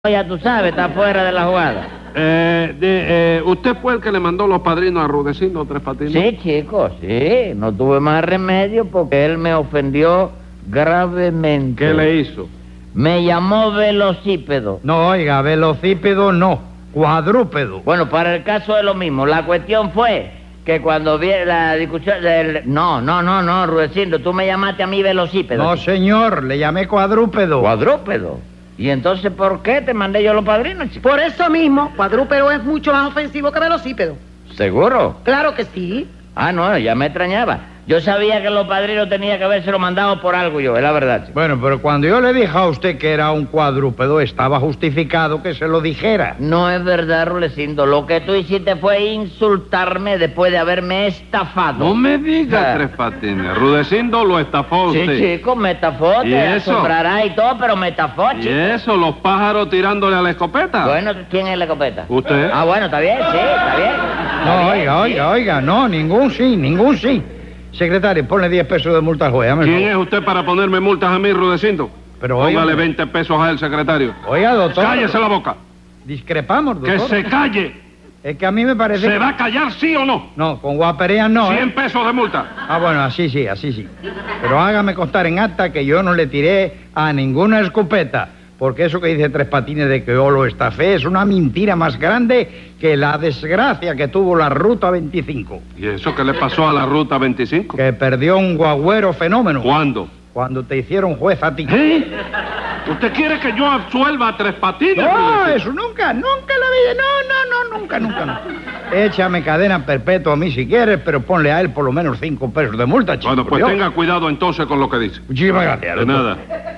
Ya tú sabes, está fuera de la jugada. ¿Usted fue el que le mandó los padrinos a Rudecindo Tres Patines? Sí, chicos, sí. No tuve más remedio porque él me ofendió gravemente. ¿Qué le hizo? Me llamó velocípedo. No, oiga, velocípedo no, cuadrúpedo. Bueno, para el caso es lo mismo. La cuestión fue que cuando vi la discusión del... No, Rudecindo, tú me llamaste a mí velocípedo. No, señor, le llamé cuadrúpedo. Cuadrúpedo. ¿Y entonces por qué te mandé yo los padrinos, chico? Por eso mismo, cuadrúpedo es mucho más ofensivo que velocípedo. ¿Seguro? Claro que sí. Ah, no, ya me extrañaba. Yo sabía que los padrinos tenía que habérselo mandado por algo yo, es la verdad, chico. Bueno, pero cuando yo le dije a usted que era un cuadrúpedo, estaba justificado que se lo dijera. No es verdad, Rudecindo. Lo que tú hiciste fue insultarme después de haberme estafado. No me diga, Ah. Tres Patines. Rudecindo lo estafó a Sí, usted. chico, me estafó, ¿Y te eso? asombrará y todo, pero me estafó, ¿Y chico. eso? ¿Los pájaros tirándole a la escopeta? Bueno, ¿quién es la escopeta? ¿Usted? Ah, bueno, está bien, sí, está bien. No, Está bien, oiga, no, ningún sí. Secretario, ponle 10 pesos de multa al juez. hazme el ¿Quién favor. es usted para ponerme multas a mí, Rudecindo? Pero Póngale oiga, 20 pesos a él, secretario. Oiga, doctor. ¡Cállese la boca! Discrepamos, doctor. ¡Que se calle! Es que a mí me parece... ¿Se va a callar sí o no? No, con guaperías no, 100 pesos de multa. Ah, bueno, así sí. Pero hágame constar en acta que yo no le tiré a ninguna escopeta, porque eso que dice Tres Patines de que yo lo estafé es una mentira más grande que la desgracia que tuvo la Ruta 25, ¿Y eso qué le pasó a la Ruta 25? que perdió un guagüero fenómeno ¿Cuándo? cuando te hicieron juez a ti. ¿Eh? ¿Usted quiere que yo absuelva a Tres Patines? No, Rudecindo? eso nunca en la vida, nunca. Échame cadena perpetua a mí si quieres, pero ponle a él por lo menos 5 pesos de multa, chico. Bueno, pues Dios. tenga cuidado entonces con lo que dice. Muchísimas gracias. De doctor. nada.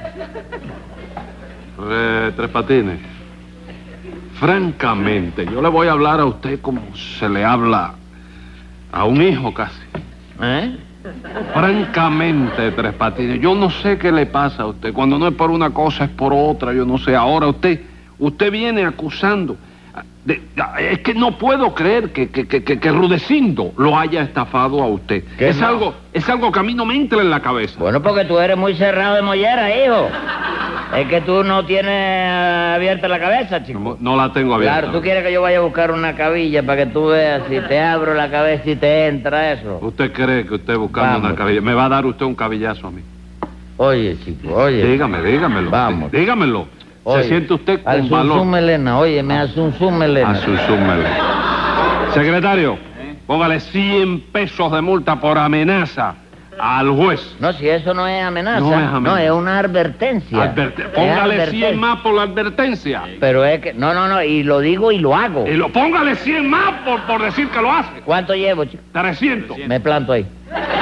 Tres Patines. Francamente, yo le voy a hablar a usted como se le habla a un hijo casi. ¿Eh? Francamente, Tres Patines, yo no sé qué le pasa a usted. Cuando no es por una cosa, es por otra. Yo no sé. Ahora usted viene acusando. Es que no puedo creer que Rudecindo lo haya estafado a usted. ¿Qué Es no? algo que a mí no me entra en la cabeza. Bueno, porque tú eres muy cerrado de mollera, hijo. Es que tú no tienes abierta la cabeza, chico. No la tengo abierta. Claro, tú quieres que yo vaya a buscar una cabilla para que tú veas si te abro la cabeza y te entra eso. ¿Usted cree que usted buscando Vamos. una cabilla me va a dar usted un cabillazo a mí? Oye, chico, oye. Dígamelo. Vamos. Dígamelo. Oye, Se siente usted al con valor. Zunzun Melena, oye, me hace un zoom Melena. Asúmele. Secretario, póngale 100 pesos de multa por amenaza al juez. No, si eso no es amenaza. No es amenaza. No, es una advertencia. Póngale Es advertencia. 100 más por la advertencia. Pero es que... No, y lo digo y lo hago. Póngale 100 más por decir que lo hace. ¿Cuánto llevo, chico? 300. Me planto ahí.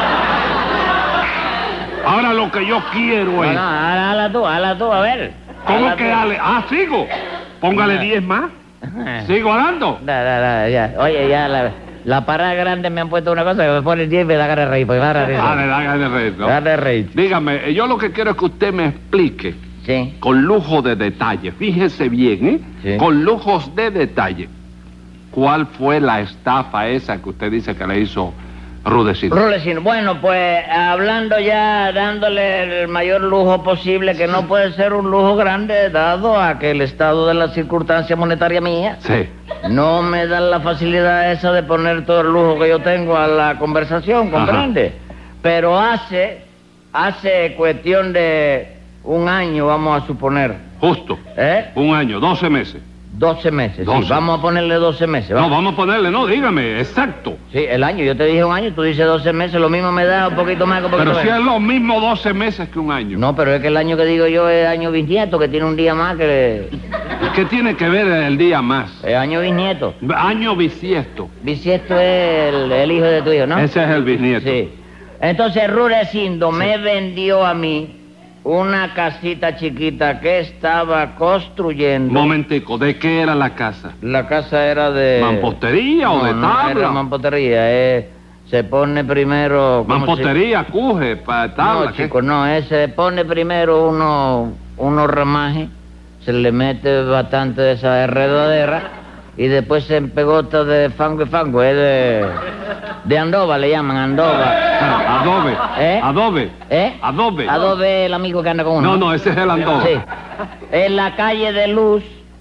Ahora lo que yo quiero No, es... hazla tú, a ver. ¿Cómo Hazla que tú. dale? Sigo. Póngale 10 más. ¿Sigo dando? Ya. Oye, ya la parada grande me han puesto una cosa que me pone el 10 y me da ganas de reír. Pues va a reír. Dale, reír, ¿no? Ganas de reír. Dígame, yo lo que quiero es que usted me explique Sí. con lujo de detalle, fíjese bien, ¿eh? Sí. Con lujos de detalle, ¿cuál fue la estafa esa que usted dice que le hizo Rudecindo? Rudecindo, bueno, pues hablando ya, dándole el mayor lujo posible, que no puede ser un lujo grande, dado a que el estado de la circunstancia monetaria mía Sí. no me da la facilidad esa de poner todo el lujo que yo tengo a la conversación, ¿comprende? Pero hace cuestión de un año, vamos a suponer, Justo. ¿eh? Un año, 12 meses. 12 meses, 12. sí, vamos a ponerle 12 meses. No, vamos a ponerle, no, dígame, exacto. Sí, el año, yo te dije un año, tú dices 12 meses, lo mismo me da un poquito más que un poquito Pero si menos. es lo mismo 12 meses que un año. No, pero es que el año que digo yo es año bisnieto, que tiene un día más que... ¿Qué tiene que ver el día más? Es año bisnieto. Año bisiesto. Bisiesto es el hijo de tu hijo, ¿no? Ese es el bisnieto. Sí. Entonces Rudecindo me vendió a mí una casita chiquita que estaba construyendo. Momentico, ¿de qué era la casa? La casa era de... ¿Mampostería o de No tabla? era mampostería, se pone primero... ¿cómo se- Mampostería, cuje, tabla. No, ¿qué? chicos, no, se pone primero unos ramajes, se le mete bastante de esa enredadera y después se empegota de fango y fango, de andoba, le llaman andoba. Adobe. ¿Eh? Adobe. ¿Eh? Adobe. Adobe es el amigo que anda con uno. No, ese es el andoba. Sí. En la calle de Luz,